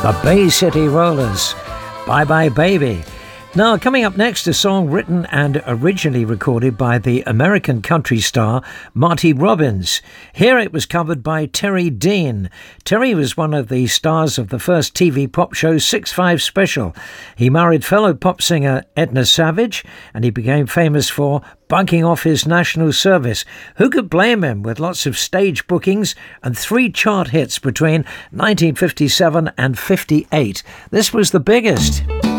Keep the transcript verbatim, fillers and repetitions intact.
The Bay City Rollers, Bye Bye Baby. Now, coming up next, a song written and originally recorded by the American country star Marty Robbins. Here it was covered by Terry Dean. Terry was one of the stars of the first T V pop show six five Special. He married fellow pop singer Edna Savage, and he became famous for bunking off his national service. Who could blame him, with lots of stage bookings and three chart hits between nineteen fifty-seven and fifty-eight? This was the biggest.